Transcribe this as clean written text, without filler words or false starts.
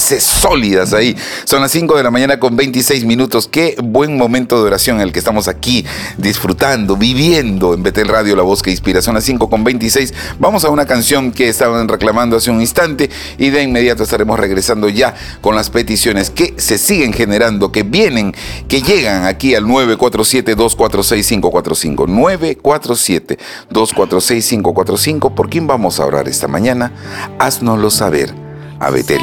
raíces sólidas ahí. Son las 5 de la mañana con 26 minutos. Qué buen momento de oración en el que estamos aquí disfrutando, viviendo en Betel Radio, la voz que inspira. Son las 5 con 26. Vamos a una canción que estaban reclamando hace un instante y de inmediato estaremos regresando ya con las peticiones que se siguen generando, que vienen, que llegan aquí al 947-246-545. 947-246-545. ¿Por quién vamos a orar esta mañana? Haznoslo saber a Betel.